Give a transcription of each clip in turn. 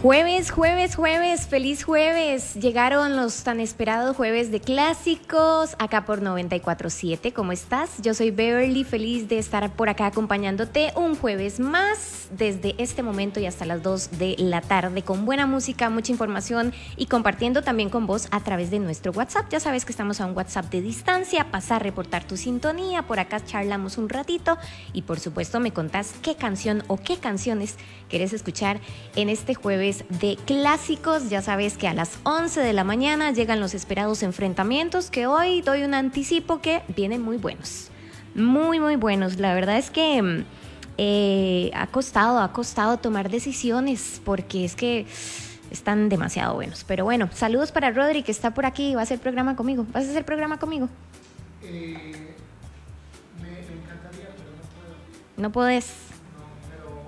Jueves, feliz jueves. Llegaron los tan esperados jueves de clásicos, acá por 94.7. ¿Cómo estás? Yo soy Beverly, feliz de estar por acá acompañándote un jueves más, desde este momento y hasta las 2 de la tarde, con buena música, mucha información y compartiendo también con vos a través de nuestro WhatsApp. Ya sabes que estamos a un WhatsApp de distancia, pasar, reportar tu sintonía, por acá charlamos un ratito y por supuesto me contás qué canción o qué canciones querés escuchar en este jueves de clásicos. Ya sabes que a las 11 de la mañana llegan los esperados enfrentamientos, que hoy doy un anticipo que vienen muy buenos. Muy buenos. La verdad es que ha costado tomar decisiones porque es que están demasiado buenos. Pero bueno, saludos para Rodri, que está por aquí y va a hacer programa conmigo. ¿Vas a hacer programa conmigo? Me encantaría, pero no puedo. No podés. No, pero...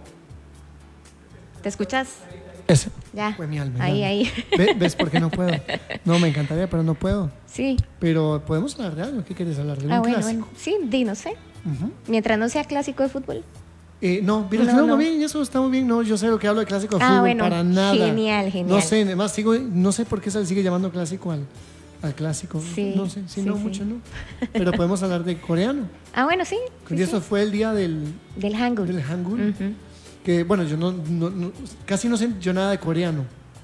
¿Te escuchas? Ese Ya. fue mi alma. Ahí. ¿Ves por qué no puedo? No, me encantaría, pero no puedo. Sí. Pero podemos hablar de algo. ¿Qué quieres hablar? ¿De un clásico? Bueno. Sí, no sé. Mientras no sea clásico de fútbol. No, bien, eso está muy bien. No, yo sé lo que hablo de clásico de fútbol, bueno, para nada. Genial. No sé, además no sé por qué se le sigue llamando clásico al clásico. Sí, no sé, sí. mucho no. Pero podemos hablar de coreano. Bueno, sí. Y eso fue el día del Hangul. Del Hangul. Que bueno, yo casi no sé yo nada de coreano.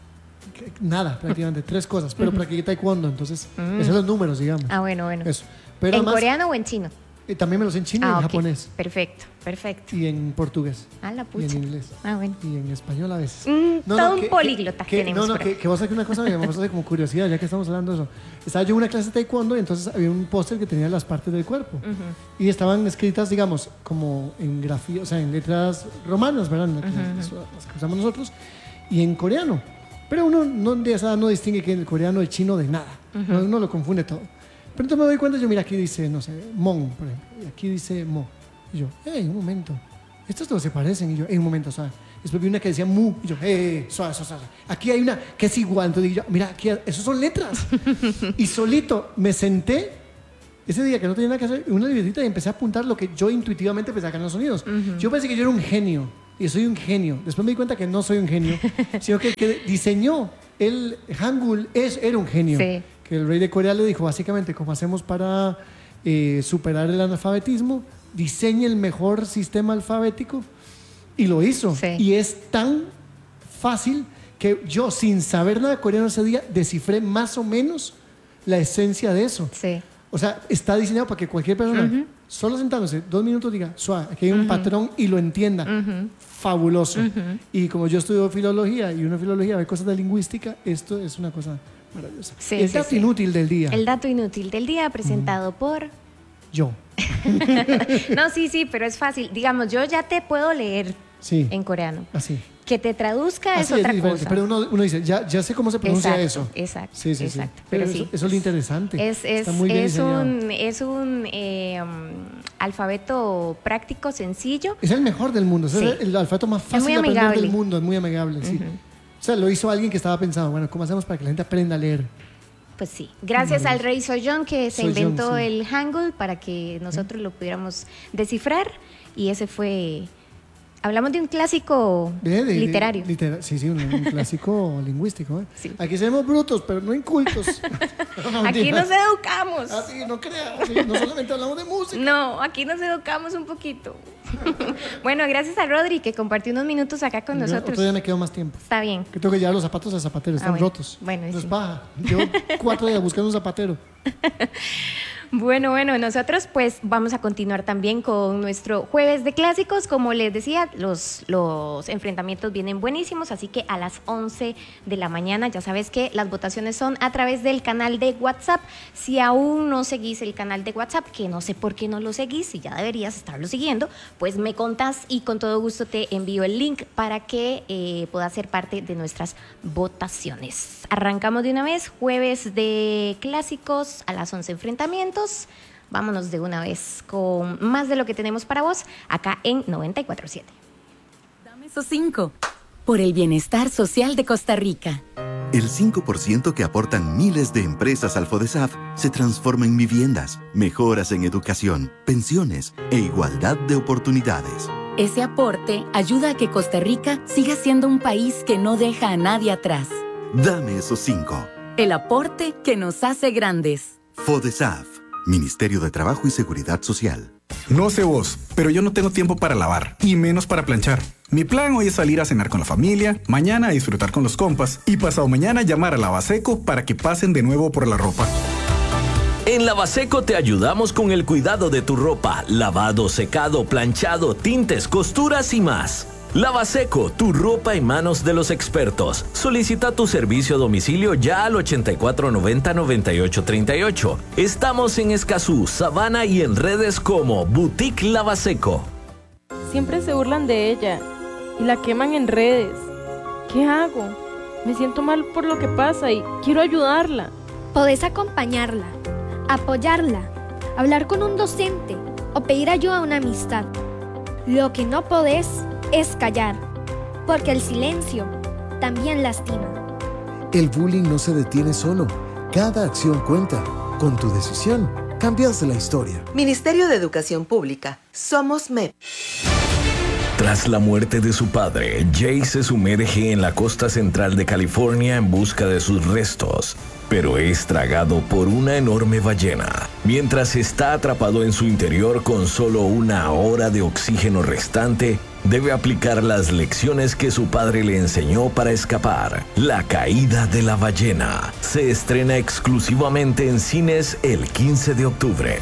Nada, prácticamente. 3 cosas. Pero practiqué taekwondo, entonces esos son los números, digamos. Bueno. Eso. Pero ¿En además, coreano o en chino? También me lo sé en chino y en japonés. Perfecto. Y en portugués. La pucha. Y en inglés. Bueno. Y en español a veces. Todo un políglota tenemos por aquí. Que vos sabés una cosa me hace como curiosidad, ya que estamos hablando de eso. Estaba yo en una clase de taekwondo y entonces había un póster que tenía las partes del cuerpo. Y estaban escritas, digamos, como en grafía, o sea, en letras romanas, ¿verdad? Las que usamos nosotros. Y en coreano. Pero uno de esa edad no distingue que el coreano es chino de nada. Uno lo confunde todo. Pero entonces me doy cuenta, mira, aquí dice, no sé, Mon, por ejemplo. Y aquí dice Mo. Y yo, un momento. Estos dos se parecen. Y yo, un momento, suave. Después vi una que decía Mu. Y yo, suave. Aquí hay una que es igual. Entonces digo yo, mira, aquí, esos son letras. Y solito me senté, ese día que no tenía nada que hacer, en una libretita y empecé a apuntar lo que yo intuitivamente pensaba que eran los sonidos. Yo pensé que yo era un genio. Y soy un genio. Después me di cuenta que no soy un genio, sino que el que diseñó el Hangul era un genio. Sí. Que el rey de Corea le dijo, básicamente, ¿cómo hacemos para superar el analfabetismo? Diseñe el mejor sistema alfabético. Y lo hizo. Sí. Y es tan fácil que yo, sin saber nada de coreano ese día, descifré más o menos la esencia de eso. Sí. O sea, está diseñado para que cualquier persona, solo sentándose 2 minutos, diga, suave, aquí hay un patrón y lo entienda. Fabuloso. Y como yo estudio filología y una filología ve cosas de lingüística, esto es una cosa maravillosa. Sí, el dato inútil del día. El dato inútil del día presentado por... Yo. No, sí, pero es fácil. Digamos, yo ya te puedo leer en coreano. Así. Que te traduzca es otra cosa. Pero uno dice, ya sé cómo se pronuncia eso. Exacto. Sí. Pero eso es lo interesante. Es un alfabeto práctico, sencillo. Es el mejor del mundo. Es el alfabeto más fácil de aprender del mundo. Es muy amigable, sí. O sea, lo hizo alguien que estaba pensando, bueno, ¿cómo hacemos para que la gente aprenda a leer? Pues sí, gracias al rey Sejong que se inventó el Hangul para que nosotros lo pudiéramos descifrar. Y ese fue... Hablamos de un clásico literario. Sí, un clásico lingüístico. Sí. Aquí somos brutos, pero no incultos. Aquí nos educamos. Así, no creas. No solamente hablamos de música. No, aquí nos educamos un poquito. Bueno, gracias a Rodri que compartió unos minutos acá con nosotros. Otro día me quedo más tiempo. Está bien. Que tengo que llevar los zapatos al zapatero, están rotos. Bueno, no es paja. Llevo 4 días buscando un zapatero. Bueno, nosotros pues vamos a continuar también con nuestro jueves de clásicos. Como les decía, los enfrentamientos vienen buenísimos, así que a las 11 de la mañana ya sabes que las votaciones son a través del canal de WhatsApp. Si aún no seguís el canal de WhatsApp, que no sé por qué no lo seguís, y ya deberías estarlo siguiendo, pues me contás y con todo gusto te envío el link para que puedas ser parte de nuestras votaciones. Arrancamos de una vez, jueves de clásicos a las 11 enfrentamientos. Vámonos de una vez con más de lo que tenemos para vos acá en 94.7. Dame esos 5 por el bienestar social de Costa Rica. El 5% que aportan miles de empresas al FODESAF se transforma en viviendas, mejoras en educación, pensiones e igualdad de oportunidades. Ese aporte ayuda a que Costa Rica siga siendo un país que no deja a nadie atrás. Dame esos 5. El aporte que nos hace grandes. FODESAF, Ministerio de Trabajo y Seguridad Social. No sé vos, pero yo no tengo tiempo para lavar, y menos para planchar. Mi plan hoy es salir a cenar con la familia, mañana a disfrutar con los compas, y pasado mañana llamar a Lavaseco para que pasen de nuevo por la ropa. En Lavaseco te ayudamos con el cuidado de tu ropa, lavado, secado, planchado, tintes, costuras y más. Lavaseco, tu ropa en manos de los expertos. Solicita tu servicio a domicilio ya al 8490-9838. Estamos en Escazú, Sabana y en redes como Boutique Lavaseco. Siempre se burlan de ella y la queman en redes. ¿Qué hago? Me siento mal por lo que pasa y quiero ayudarla. Podés acompañarla, apoyarla, hablar con un docente o pedir ayuda a una amistad. Lo que no podés es callar, porque el silencio también lastima. El bullying no se detiene solo. Cada acción cuenta. Con tu decisión, cambias la historia. Ministerio de Educación Pública. Somos MEP. Tras la muerte de su padre, Jay se sumerge en la costa central de California en busca de sus restos, pero es tragado por una enorme ballena. Mientras está atrapado en su interior con solo 1 hora de oxígeno restante, debe aplicar las lecciones que su padre le enseñó para escapar. La caída de la ballena se estrena exclusivamente en cines el 15 de octubre.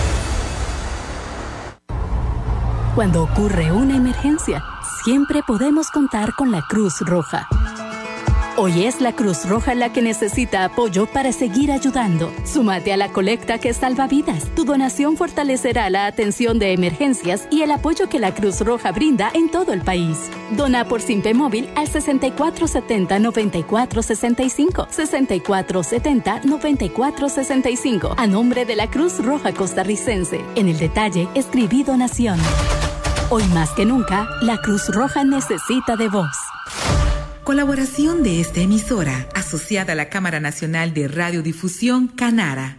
Cuando ocurre una emergencia, siempre podemos contar con la Cruz Roja. Hoy es la Cruz Roja la que necesita apoyo para seguir ayudando. Súmate a la colecta que salva vidas. Tu donación fortalecerá la atención de emergencias y el apoyo que la Cruz Roja brinda en todo el país. Dona por Simpe Móvil al 6470-9465. 6470-9465. A nombre de la Cruz Roja Costarricense. En el detalle, escribí donación. Hoy más que nunca, la Cruz Roja necesita de vos. Colaboración de esta emisora, asociada a la Cámara Nacional de Radiodifusión, Canara.